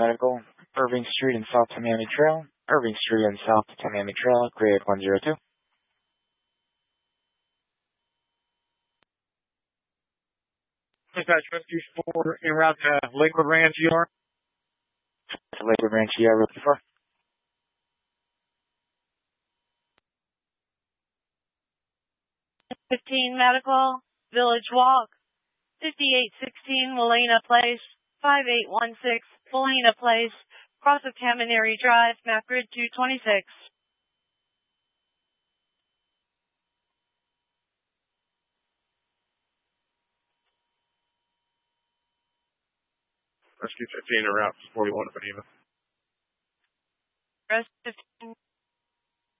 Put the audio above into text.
Medical, Irving Street and South Miami Trail. Irving Street and South Miami Trail, grade 102. Dispatch Rescue 4 en route to Lakewood Ranch, ER. To Lakewood Ranch, ER, looking for. Medical, Village Walk, 5816 Molina Place, 5816 Molina Place, cross of Camineri Drive, map grid 226. Rescue 15 en route 41 to Beneva. Rescue 15